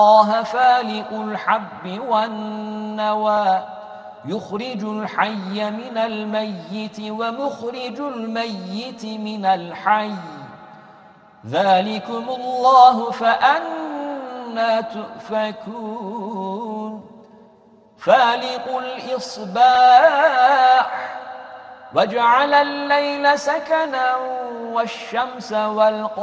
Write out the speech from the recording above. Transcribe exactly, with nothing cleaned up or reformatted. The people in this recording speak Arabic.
الله فالق الحب والنوى يخرج الحي من الميت ومخرج الميت من الحي ذلكم الله فأنى تؤفكون فالق الإصباح وجعل الليل سكنا والشمس والقمر